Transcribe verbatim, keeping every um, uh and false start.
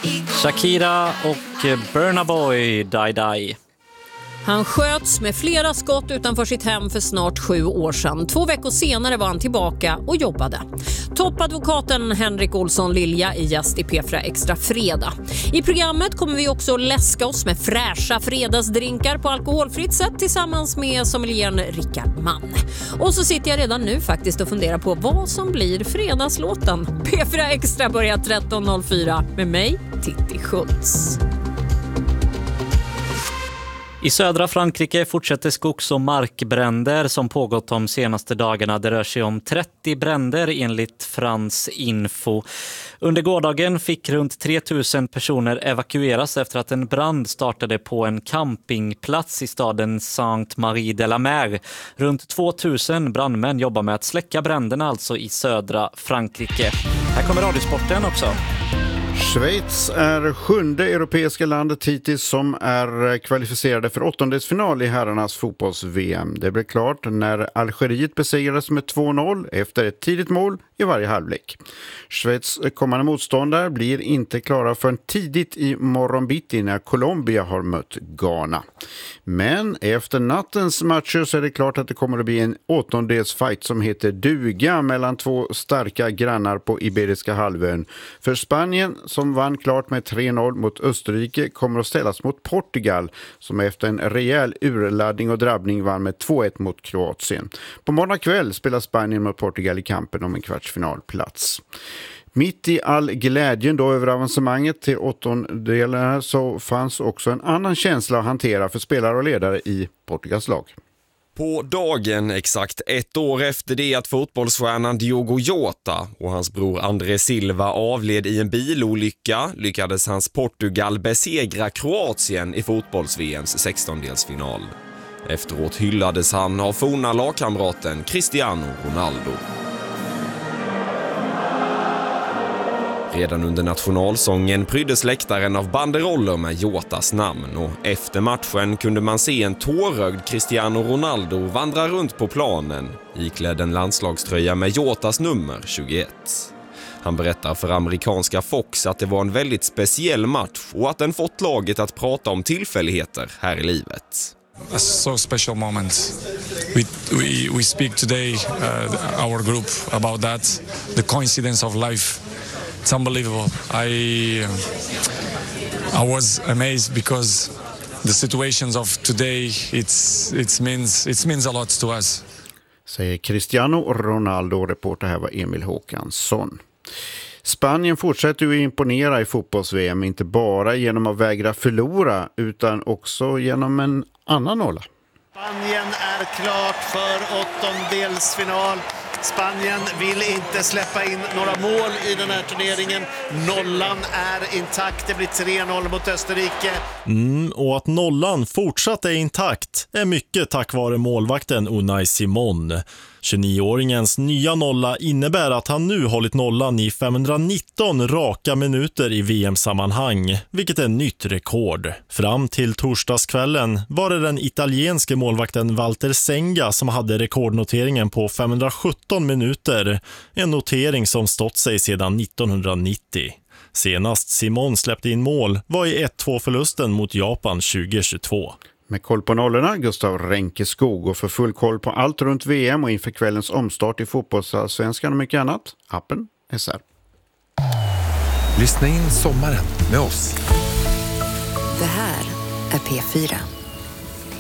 Shakira och Burna Boy, Die Die. Han sköts med flera skott utanför sitt hem för snart sju år sedan. Två veckor senare var han tillbaka och jobbade. Toppadvokaten Henrik Olsson Lilja är gäst i P fyra Extra Fredag. I programmet kommer vi också läska oss med fräscha fredagsdrinkar på alkoholfritt sätt tillsammans med sommelieren Rickard Mann. Och så sitter jag redan nu faktiskt och funderar på vad som blir fredagslåten. P fyra Extra börjar tretton noll fyra med mig, Titti Schultz. I södra Frankrike fortsätter skogs- och markbränder som pågått de senaste dagarna. Det rör sig om trettio bränder enligt France Info. Under gårdagen fick runt tre tusen personer evakueras efter att en brand startade på en campingplats i staden Sainte-Marie-de-la-Mer. Runt två tusen brandmän jobbar med att släcka bränderna alltså i södra Frankrike. Här kommer radiosporten också. Schweiz är sjunde europeiska landet hittills som är kvalificerade för åttondelsfinal i herrarnas fotbolls-V M. Det blev klart när Algeriet besegrades med två noll efter ett tidigt mål i varje halvlek. Schweiz kommande motståndare blir inte klara förrän tidigt i morgonbitti när Colombia har mött Ghana. Men efter nattens matcher så är det klart att det kommer att bli en åttondelsfight som heter duga mellan två starka grannar på Iberiska halvön. För Spanien som vann klart med tre noll mot Österrike kommer att ställas mot Portugal som efter en rejäl urladdning och drabbning vann med två ett mot Kroatien. På måndag kväll spelar Spanien mot Portugal i kampen om en kvartsfinalplats. Mitt i all glädjen då över avancemanget till åttondelarna så fanns också en annan känsla att hantera för spelare och ledare i Portugals lag. På dagen exakt ett år efter det att fotbollsstjärnan Diogo Jota och hans bror André Silva avled i en bilolycka lyckades hans Portugal besegra Kroatien i fotbolls-V M:s sextondelsfinal. Efteråt hyllades han av forna lagkamraten Cristiano Ronaldo. Redan under nationalsången pryddes läktaren av banderoller med Jotas namn och efter matchen kunde man se en tårögd Cristiano Ronaldo vandra runt på planen iklädd en landslagströja med Jotas nummer tjugoett. Han berättar för amerikanska Fox att det var en väldigt speciell match och att den fått laget att prata om tillfälligheter här i livet. A so special moment. We we we speak today, uh, our group, about that. The coincidence of life. It's unbelievable. I I was amazed because the situations of today it's it means it means a lot to us. Säger Cristiano Ronaldo, reporter här var Emil Håkansson. Spanien fortsätter ju imponera i fotbolls-V M, inte bara genom att vägra förlora utan också genom en annan nolla. Spanien är klart för åttondelsfinal. Spanien vill inte släppa in några mål i den här turneringen. Nollan är intakt. Det blir tre noll mot Österrike. Mm, och att nollan fortsatt är intakt är mycket tack vare målvakten Unai Simon. tjugonioåringens nya nolla innebär att han nu hållit nollan i femhundranitton raka minuter i V M-sammanhang, vilket är nytt rekord. Fram till torsdagskvällen var det den italienske målvakten Walter Senga som hade rekordnoteringen på femhundrasjutton minuter, en notering som stått sig sedan nittonhundranittio. Senast Simon släppte in mål var i ett två-förlusten mot Japan tjugohundratjugotvå. Med koll på nollorna, Gustav Ränkeskog, och för full koll på allt runt V M och inför kvällens omstart i fotbollsallsvenskan och mycket annat, appen S R. Lyssna in sommaren med oss. Det här är P fyra.